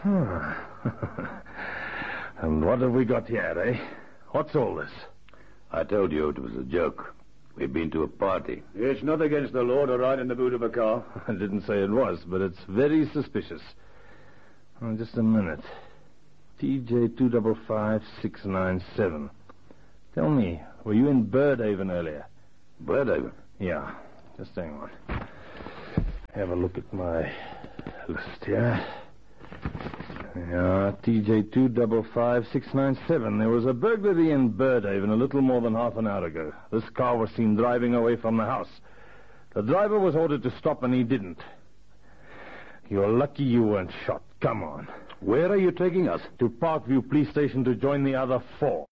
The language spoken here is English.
And what have we got here, eh? What's all this? I told you it was a joke. We've been to a party. It's not against the law to ride in the boot of a car. I didn't say it was, but it's very suspicious. Oh, just a minute. TJ 255697. Tell me, were you in Birdhaven earlier? Birdhaven? Yeah. Just hang on. Have a look at my list here. Yeah, TJ 255697. There was a burglary in Birdhaven a little more than half an hour ago. This car was seen driving away from the house. The driver was ordered to stop, and he didn't. You're lucky you weren't shot. Come on. Where are you taking us? To Parkview Police Station to join the other 4.